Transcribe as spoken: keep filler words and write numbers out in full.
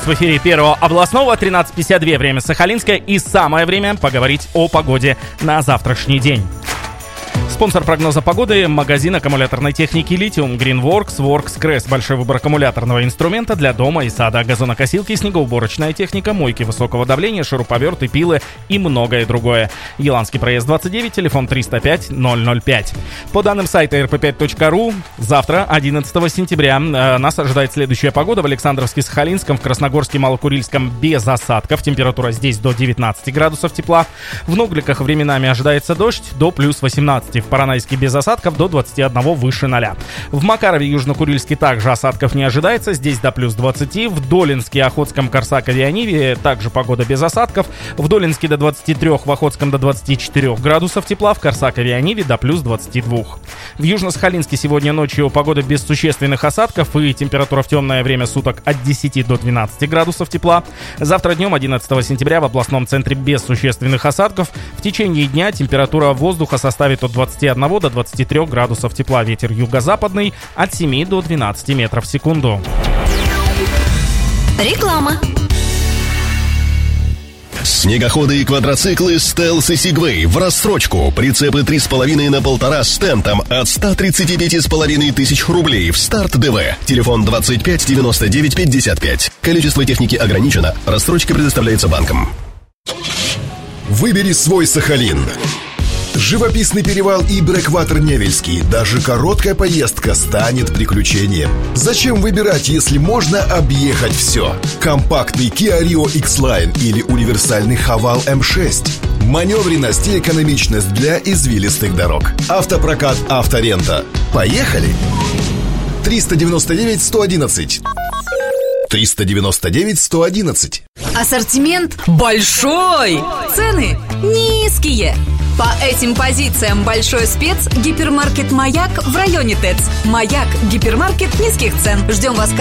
В эфире Первого областного, тринадцать пятьдесят два, время Сахалинское, и самое время поговорить о погоде на завтрашний день. Спонсор прогноза погоды – магазин аккумуляторной техники «Литиум», Greenworks, Works, большой выбор аккумуляторного инструмента для дома и сада, газонокосилки, снегоуборочная техника, мойки высокого давления, шуруповерты, пилы и многое другое. Еланский проезд двадцать девять, телефон триста пять ноль ноль пять. По данным сайта эр пэ пять точка ру, завтра, одиннадцатого сентября, э, нас ожидает следующая погода. В Александровске, Сахалинском, в Красногорске, Малокурильском без осадков. Температура здесь до девятнадцати градусов тепла. В Нугликах временами ожидается дождь до плюс восемнадцати. В Поронайске без осадков до двадцати одного выше ноля. В Макарове, Южнокурильске также осадков не ожидается, здесь до плюс двадцати. В Долинске, Охотском, Корсакове, Ониве также погода без осадков. В Долинске до двадцати трёх, в Охотском до двадцати четырёх градусов тепла, в Корсакове и Ониве до плюс двадцати двух. В Южно-Сахалинске сегодня ночью погода без существенных осадков и температура в темное время суток от десяти до двенадцати градусов тепла. Завтра днем, одиннадцатого сентября, в областном центре без существенных осадков. В течение дня температура воздуха составит от двадцати одного до двадцати трёх градусов тепла. Ветер юго-западный от семи до двенадцати метров в секунду. Реклама. Снегоходы и квадроциклы Stealth и Segway в рассрочку. Прицепы три с половиной на полтора с тентом от ста тридцати пяти с половиной тысяч рублей в Старт ДВ. Телефон двадцать пять девяносто девять пятьдесят пять. Количество техники ограничено. Рассрочка предоставляется банком. Выбери свой Сахалин. Живописный перевал и Брэкватер Невельский. Даже короткая поездка станет приключением. Зачем выбирать, если можно объехать все? Компактный Kia Rio X-Line или универсальный Haval эм шесть. Маневренность и экономичность для извилистых дорог. Автопрокат «Авторента». Поехали! триста девяносто девять сто одиннадцать. триста девяносто девять сто одиннадцать. Ассортимент большой, цены низкие. По этим позициям большой спец гипермаркет «Маяк» в районе ТЭЦ. «Маяк» – гипермаркет низких цен. Ждем вас.